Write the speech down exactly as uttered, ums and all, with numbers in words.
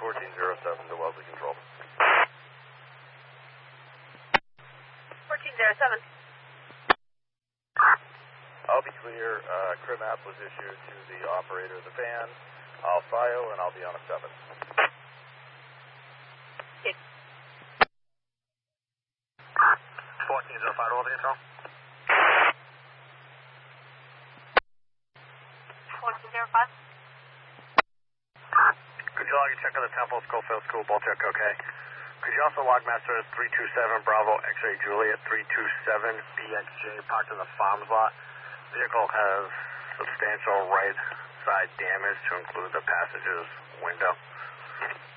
fourteen oh seven to Wellesley Control. fourteen oh seven. I'll be clear. Uh, Crim app was issued to the operator of the van. I'll file and I'll be on a seven. Okay. fourteen oh five to Wellesley Control. fourteen oh five. Could you log a check on the Temple Schofield School ball check, okay? Could you also log master as three two seven Bravo X-ray Juliet three two seven B X J parked in the farms lot? Vehicle has substantial right side damage to include the passenger's window.